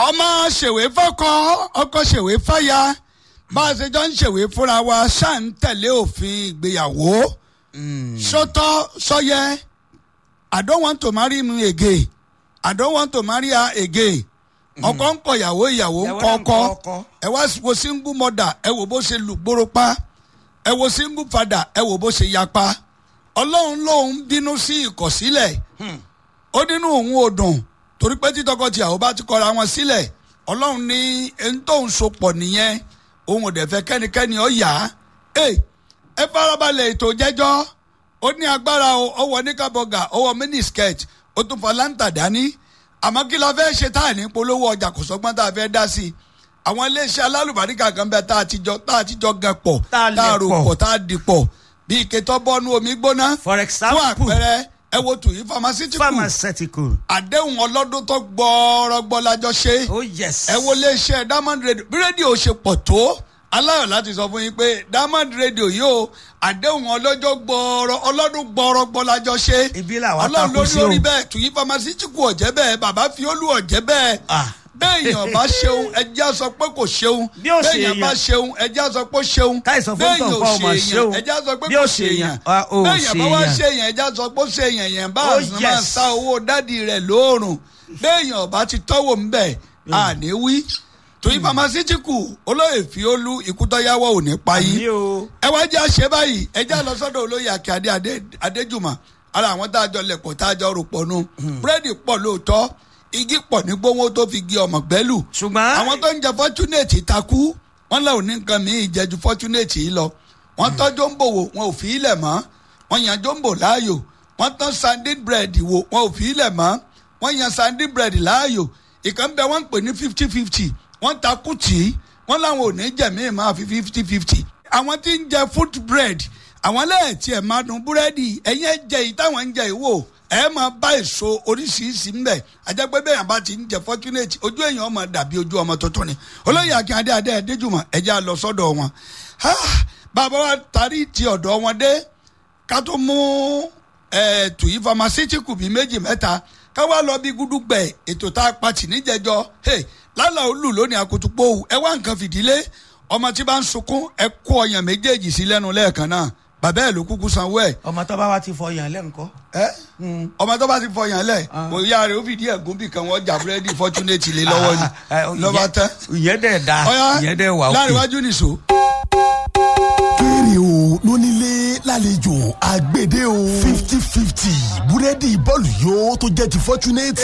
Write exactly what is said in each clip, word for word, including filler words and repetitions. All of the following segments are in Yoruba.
ọmọ ṣèwé fọ́kọ ọkọ ṣèwé fáya bá a ṣe jọ ń ṣèwé fúnra wa ṣáà ń tẹ̀lé òfin ìgbéyàwó ṣótọ́ sọ́yẹ I don't want to marry him again I don't want to marry her again ọkọ ń kọ ìyàwó ìyàwó ń kọ ọkọ ẹ wá wo single mother ẹ wò bó ṣe lùgbòrò pa ẹ wo single father ẹ wò bó ṣe yapa ọlọ́run lòun bínú sí ìkọ̀sílẹ̀ ó nínú òun ò dùn torí pé títọkọ-tìyàwó bá ti kọra wọn sílẹ̀ ọlọ́run ní ẹni tó ń sopọ̀ nìyẹn òun ò dẹ̀ fẹ́ kẹ́nikẹ́ni ó yá ẹ farabalẹ̀ ètò jẹ́jọ́ ó ní agbára ọwọ́ níkàbọ̀gà ọwọ́ miniskirt ó tún fọ láǹtà dání àmọ́ kí la fẹ́ ṣe tá à ní polówó ọjà kò sọ́gbọ́n tá a fẹ́ dá sí i àwọn iléeṣẹ́ alálùbáríkà kan bẹ tá a ti jọ tá a ti jọ gan pọ̀ tá a rò pọ̀ tá a dì pọ̀ bí ike tó bọ́nú omi gbóná for example fún àpẹẹrẹ ẹ wo tùyí pharmaceutical pharmaceutical àdéhùn ọlọ́dún tó gbọ́ọ́rọ́gbọ́ lájọ ṣe oh yes ẹ wo iléeṣẹ́ diamond radio bí rédíò ṣe pọ̀ tó aláyọ̀ láti sọ fún yín pé diamond radio yóò àdéhùn ọlọ́jọ́ gbọ́ọ́rọ́ ọlọ́dún gbọ́ọ́rọ́gbọ́ lájọ ṣe ibi làwọn ọlọ́run takú sí o lórí orí bẹ́ẹ̀ tùyí pharmaceutical ọ̀jẹ́ bẹ́ẹ̀ bàbá fiolú ọ̀jẹ́ bẹ́ẹ̀ béèyàn bá ṣeun ẹjẹ́ sọ pé kò ṣeun béèyàn bá ṣeun ẹjẹ́ sọ pé ṣeun béèyàn ò ṣèyàn ẹjẹ́ sọ pé kò ṣèyàn béèyàn bá wá ṣèyàn ẹjẹ́ sọ pé ṣèyàn yẹn bá àṣà máa sá owó dádì rẹ̀ lóòrùn béèyàn bá ti tọ́wọ́ ńbẹ̀ àní wí tòyí pharmaceutical olóyè fiolú ìkútọ́yáwó ò ní pa yín ẹ wá jẹ́ àṣẹ báyìí ẹjẹ́ lọ sọ́dọ̀ olóyè Akíade Adéjùmọ̀ ara àwọn tá a jọ lẹ̀pọ̀ tá a jọ rò pọ̀ nu búrẹ́dì pọ̀ lóòótọ́ igi pọ̀ ní gbówó tó fi gé ọmọ gbẹ́lù ṣùgbọ́n àwọn tó ń jẹ fortunate takú wọ́n lẹ́wọ̀n ní nǹkan mìíràn jẹ́jú fortunate yìí lọ wọ́n tọ́ jombo wò wọn ò fi ilẹ̀ mọ́ wọ́n yan jombo láàyò wọ́n tán sandin bread wò wọn ò fi ilẹ̀ mọ́ wọ́n yan sandin bread láàyò ìkan bẹ wọ́n ń pè ní fifty fifty wọ́n takú tì í wọ́n láwọn ò ní jẹ̀mí máa fi fifty fifty àwọn tí ń jẹ food bread àwọn lẹ́ẹ̀tì ẹ̀ máa dùn búrẹ́dì ẹ̀yìn ẹ̀ jẹ ìtàwọn ń jẹ ìwò ẹ máa bá èso oríṣiríṣi ń bẹ ajẹpẹ bẹyàn bá ti ń jẹ fortunate ojú èèyàn máa dàbí ojú ọmọ tuntun ni olóyè Akíade Adéjùmọ̀ ẹjẹ lọ sọ́dọ̀ wọn bàbá wa tarí ti ọ̀dọ̀ wọn dé ká tó mú tùyí pharmaceutical bíi méjì mẹ́ta ká wá lọ bí gúdúgbẹ ètò tá a pàtì níjẹjọ lálà olù lónìí akutupo ẹ wá nǹkan fìdílé ọmọ tí bá ń sunkún ẹ kó ọyàn méjèèjì sí lẹ́nu lẹ́ẹ̀kan náà bàbá ẹ ló kúkú sanwó ẹ. ọmọ tó bá wa ti fọ yàn lẹ ńkọ́. ẹ ọmọ tó bá ti fọ yàn lẹ kò yá rẹ ó fìdí ẹgún bì kan wọn jà búrẹ́dì fortunate lé lọ́wọ́ ni lọ́ba tán. ìyẹn dẹ̀ da ìyẹn dẹ̀ wà òkè. láàrin iwájú nìṣó. kéré o lónílé lálejò àgbèdè o fifty fifty búrẹ́dì bọ́ọ̀lù yóò tó jẹ́ ti fortunate.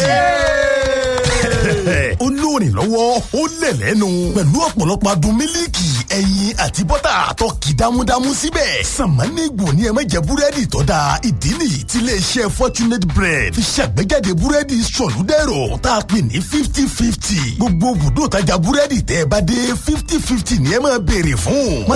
ó lóòrìn lọ́wọ́ ó lẹ̀ lẹ́nu pẹ̀lú ọ̀pọ̀lọpọ̀ adùn mílíkì ẹyin àti bọ́tà tó kì dámúdámú síbẹ̀. sàmánìgbò ni ẹ má jẹ búrẹ́dì tó dáa ìdí nìyí tí iléeṣẹ́ fortunate bread fi ṣàgbéjáde búrẹ́dì sọ̀lúdẹ̀rọ̀ tá a pè ní fifty fifty. gbogbo bùdó tajà búrẹ́dì tẹ́ ẹ bá dé fifty fifty ni ẹ máa béèrè fún.